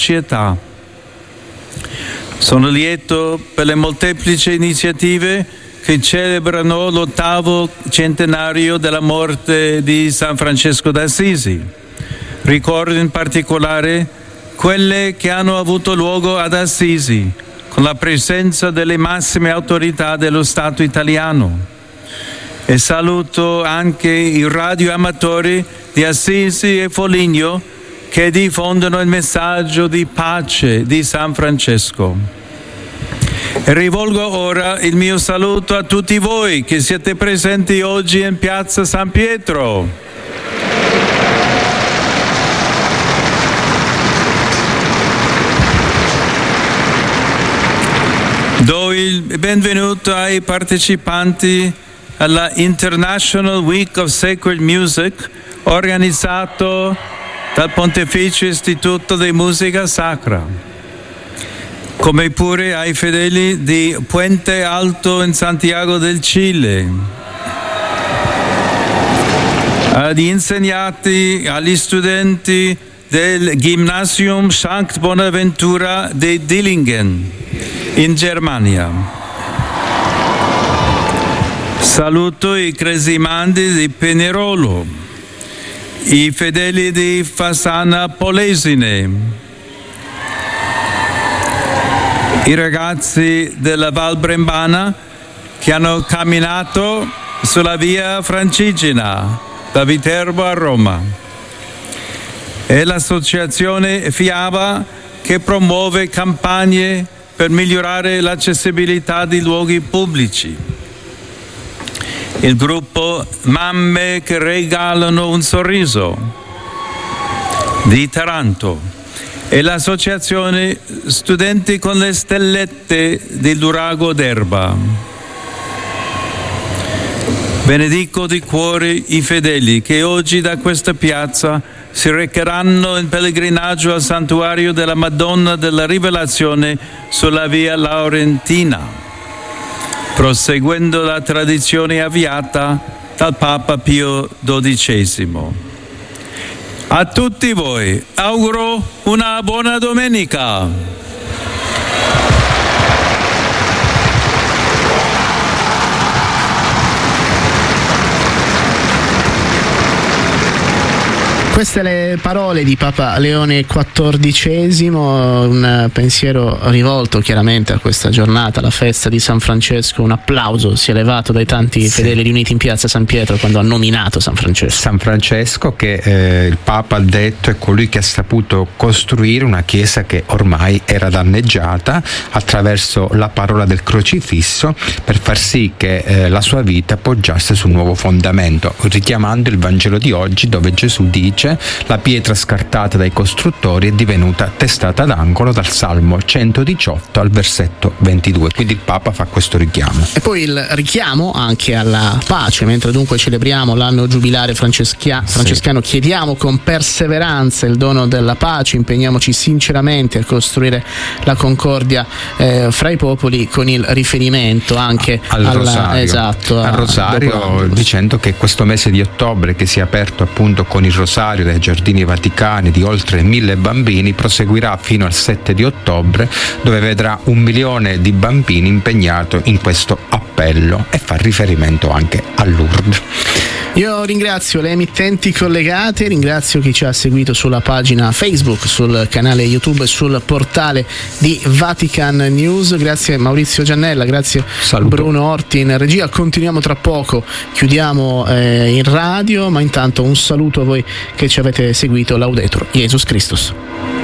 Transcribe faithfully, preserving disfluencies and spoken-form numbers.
società. Sono lieto per le molteplici iniziative che celebrano l'ottavo centenario della morte di San Francesco d'Assisi. Ricordo in particolare quelle che hanno avuto luogo ad Assisi, con la presenza delle massime autorità dello Stato italiano. E saluto anche i radioamatori di Assisi e Foligno che diffondono il messaggio di pace di San Francesco. E rivolgo ora il mio saluto a tutti voi che siete presenti oggi in piazza San Pietro. Do il benvenuto ai partecipanti alla International Week of Sacred Music, organizzato dal Pontificio Istituto di Musica Sacra, come pure ai fedeli di Puente Alto in Santiago del Cile, agli insegnanti, agli studenti del Gymnasium Sankt Bonaventura di Dillingen in Germania. Saluto i cresimandi di Pinerolo, i fedeli di Fassana Polesine, i ragazzi della Val Brembana che hanno camminato sulla via Francigena da Viterbo a Roma, e l'associazione FIABA che promuove campagne per migliorare l'accessibilità di luoghi pubblici, il gruppo Mamme che regalano un sorriso di Taranto e l'associazione Studenti con le Stellette di Lurago d'Erba. Benedico di cuore i fedeli che oggi da questa piazza si recheranno in pellegrinaggio al santuario della Madonna della Rivelazione sulla via Laurentina, proseguendo la tradizione avviata dal Papa Pio dodicesimo. A tutti voi auguro una buona domenica. Queste le parole di Papa Leone quattordicesimo, un pensiero rivolto chiaramente a questa giornata, la festa di San Francesco. Un applauso si è levato dai tanti sì. fedeli riuniti in piazza San Pietro quando ha nominato San Francesco. San Francesco che eh, il Papa ha detto è colui che ha saputo costruire una chiesa che ormai era danneggiata attraverso la parola del crocifisso, per far sì che eh, la sua vita poggiasse su un nuovo fondamento, richiamando il Vangelo di oggi dove Gesù dice: la pietra scartata dai costruttori è divenuta testata d'angolo, dal Salmo centodiciotto al versetto ventidue. Quindi il Papa fa questo richiamo. E poi il richiamo anche alla pace. Mentre dunque celebriamo l'anno giubilare franceschia- francescano, sì. chiediamo con perseveranza il dono della pace, impegniamoci sinceramente a costruire la concordia eh, fra i popoli, con il riferimento anche al alla, rosario, esatto, al rosario, dicendo che questo mese di ottobre, che si è aperto appunto con il rosario dai Giardini Vaticani di oltre mille bambini, proseguirà fino al sette di ottobre, dove vedrà un milione di bambini impegnato in questo appello, e fa riferimento anche a Lourdes. Io ringrazio le emittenti collegate, ringrazio chi ci ha seguito sulla pagina Facebook, sul canale YouTube e sul portale di Vatican News. Grazie Maurizio Giannella, grazie Saluto. Bruno Orti in regia. Continuiamo tra poco, chiudiamo eh, in radio, ma intanto un saluto a voi che ci avete seguito. Laudetur Jesus Christus.